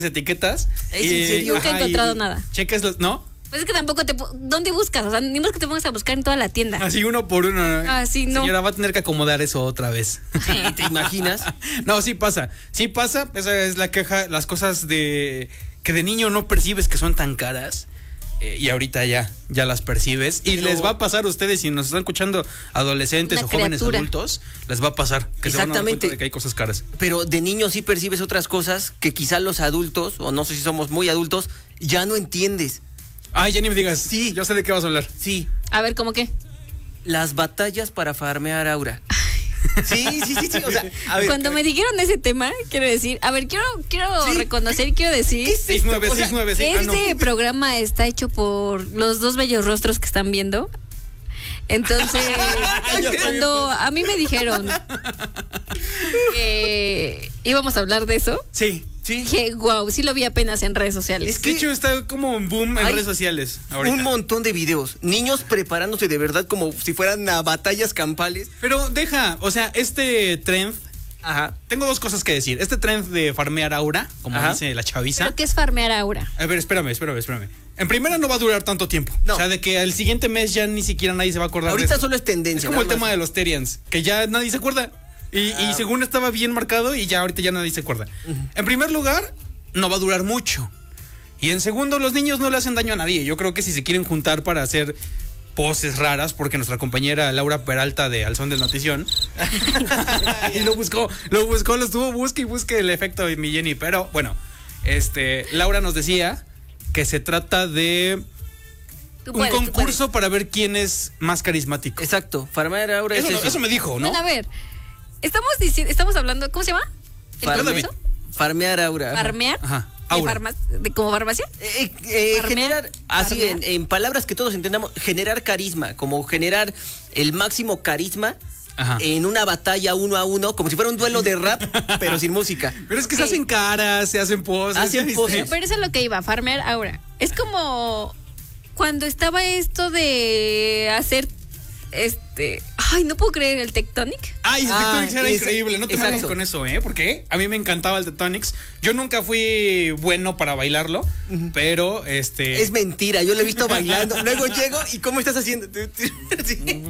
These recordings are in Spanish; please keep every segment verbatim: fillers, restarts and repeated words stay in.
etiquetas. ¿Es y, en serio? Nunca he ajá, encontrado y nada. Checas los, ¿no? Pues es que tampoco te... ¿Dónde buscas? O sea, ni más que te pongas a buscar en toda la tienda. Así uno por uno. Ah, sí, no. Señora, va a tener que acomodar eso otra vez. Sí, ¿te imaginas? No, sí pasa. Sí pasa. Esa es la queja. Las cosas de que de niño no percibes que son tan caras. Eh, y ahorita ya, ya las percibes. Y Pero... les va a pasar a ustedes, si nos están escuchando adolescentes Una o jóvenes criatura. adultos, les va a pasar que se van a dar Exactamente. cuenta de que hay cosas caras. Pero de niño sí percibes otras cosas que quizá los adultos, o no sé si somos muy adultos, ya no entiendes. Ay, ya ni me digas. Sí. Yo sé de qué vas a hablar. Sí, A ver, ¿cómo qué? las batallas para farmear aura. Sí, sí, sí, sí. O sea, a ver, Cuando me dijeron ese tema, quiero decir... A ver, quiero quiero Sí. reconocer y quiero decir... ¿Qué es seis nueve, O sea, seis nueve, sí. que Ah, no. este programa está hecho por los dos bellos rostros que están viendo. Entonces, cuando a mí me dijeron que íbamos a hablar de eso, Sí. Sí. dije, wow, sí lo vi apenas en redes sociales. Es De hecho, está como un boom en Hay redes sociales ahorita. Un montón de videos. Niños preparándose de verdad como si fueran a batallas campales. Pero deja, o sea, este trend. Ajá. Tengo dos cosas que decir. Este trend de farmear aura, como Ajá. dice la chaviza. ¿Pero qué es farmear aura? A ver, espérame, espérame, espérame. En primera no va a durar tanto tiempo. No. O sea, de que al siguiente mes ya ni siquiera nadie se va a acordar Ahorita de eso. solo es tendencia. Es como el nada tema más. de los Terians, que ya nadie se acuerda. Y, Ah. y según estaba bien marcado y ya ahorita ya nadie se acuerda. En primer lugar, no va a durar mucho. Y en segundo, los niños no le hacen daño a nadie. Yo creo que si se quieren juntar para hacer poses raras, porque nuestra compañera Laura Peralta de Al Son del Notición y lo buscó, lo buscó, lo estuvo busque y busque el efecto de mi Jenny. Pero bueno, este Laura nos decía que se trata de Tú un puedes, tú concurso para ver quién es más carismático. Exacto. Farmear aura Eso, es no- eso. eso me dijo, ¿no? Bueno, a ver, estamos diciendo, estamos hablando, ¿cómo se llama? ¿El Farme- concurso? Farmear aura. ¿Farmear? Ajá. ¿De Aura. farma- de, ¿Como farmacia? Eh, eh, Farmear, generar, así farmear. en, en palabras que todos entendamos, generar carisma, como generar el máximo carisma Ajá. en una batalla uno a uno, como si fuera un duelo de rap, pero sin música. Pero es que se Ok. hacen caras, se hacen poses. Hacen ¿ya viste? poses. Pero eso es lo que iba, farmear aura. Es como cuando estaba esto de hacer este... Ay, no puedo creer el Tectonic. Ay, el Ah, Tectonics era es- increíble, no te metas exacto. con eso, ¿eh? Porque a mí me encantaba el Tectonics. Yo nunca fui bueno para bailarlo, pero este... Es mentira, yo lo he visto bailando. Luego llego y ¿cómo estás haciendo? Sí.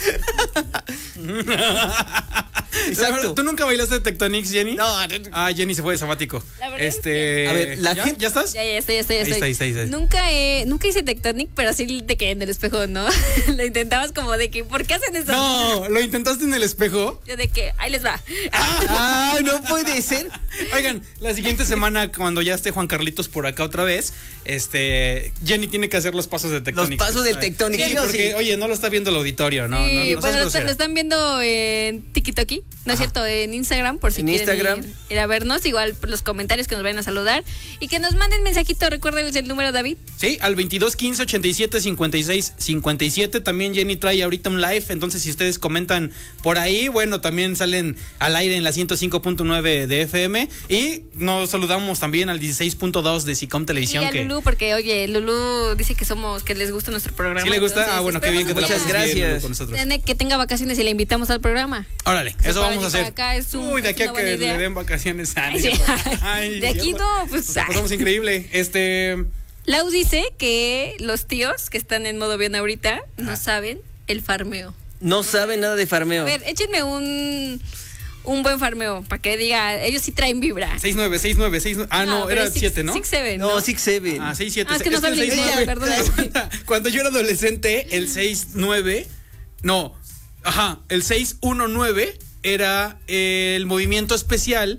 Exacto. ¿Tú nunca bailaste Tectonics, Jenny? No, Ah, Jenny se fue de sabático. La verdad es Este... A ver, la ¿ya? gente- ¿Ya estás? Ya, ya estoy, ya estoy, ya Ahí estoy. está, ahí está, ahí está. Nunca, he, nunca hice Tectonic, pero sí te quedé en el espejo, ¿no? Lo intentabas como de que, ¿por qué hacen eso? No, ¿lo intentaste en el espejo? Yo de que, ahí les va. Ah, no puede ser. Oigan, la siguiente semana, cuando ya esté Juan Carlitos por acá otra vez, este, Jenny tiene que hacer los pasos de Tectonics. Los pasos del Tectonic, Sí, sí o porque, sí. oye, no lo está viendo el auditorio, ¿no? Sí, no, no seas bueno, lo, grosera. lo están viendo en TikTok, ¿no es cierto? En Instagram, por si En quieren Instagram. Ir, ir a vernos. Igual por los comentarios que nos vayan a saludar. Y que nos manden mensajito, recuerden el número, David. Sí, al veintidós quince ochenta y siete cincuenta y seis cincuenta y siete. También Jenny trae ahorita un live, entonces si ustedes comentan por ahí, bueno, también salen al aire en la ciento cinco punto nueve de F M. Y nos saludamos también al dieciséis punto dos de Sicom Y Televisión. a que Lulú, porque oye, Lulú dice que somos, que les gusta nuestro programa. ¿Sí le gusta? entonces, Ah, bueno, qué bien que te la esperemos Muchas pases bien, gracias. Lulú, con nosotros. tiene que tenga vacaciones y le invitamos al programa. Órale, Se eso para vamos a allí para hacer. acá, es un- Uy, de es aquí a una buena que idea. le den vacaciones. Ay, sí. Ay, De aquí ya- no, pues, nos la ay. pasamos increíble. Este... Lau dice que los tíos que están en modo bien ahorita no saben el farmeo. No sabe nada de farmeo. A ver, échenme un, un buen farmeo para que diga, ellos sí traen vibra. seis nueve, seis nueve, seis nueve. Ah, no, pero era six- siete, ¿no? six seven, No, Six Seven. Ah, seis siete. Ah, es que no sabe el inglés, seis nueve. perdón. Cuando- Cuando yo era adolescente, el seis nueve, no, ajá, el seis uno nueve era el movimiento especial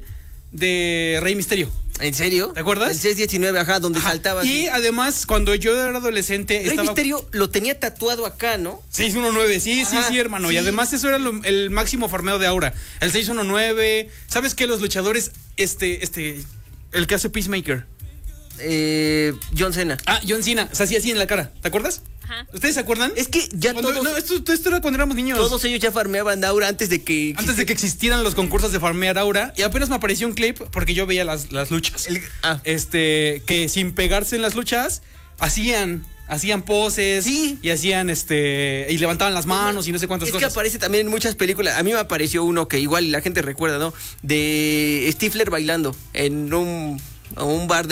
de Rey Misterio. ¿En serio? ¿Te acuerdas? El seis diecinueve, ajá, donde Ajá. saltaba. Y además, cuando yo era adolescente, Rey estaba... Misterio lo tenía tatuado acá, ¿no? seis uno nueve, sí, sí, Ajá, sí, hermano. Y sí. además eso era lo- el máximo farmeo de Aura. El seis uno nueve, ¿sabes qué? Los luchadores, este, este, el que hace Peacemaker. Eh, John Cena. Ah, John Cena, se hacía así en la cara, ¿te acuerdas? Ajá. ¿Ustedes se acuerdan? Es que ya Cuando- todos, no, esto, esto era cuando éramos niños. todos ellos ya farmeaban aura antes de que... Antes de que existieran los concursos de farmear Aura. Y apenas me apareció un clip porque yo veía las, las luchas. El- ah. Este, que sin pegarse en las luchas, hacían, hacían poses. Sí. Y hacían, este, y levantaban las manos y no sé cuántas Es que cosas. aparece también en muchas películas. A mí me apareció uno que igual la gente recuerda, ¿no? De Stifler bailando en un, un bar de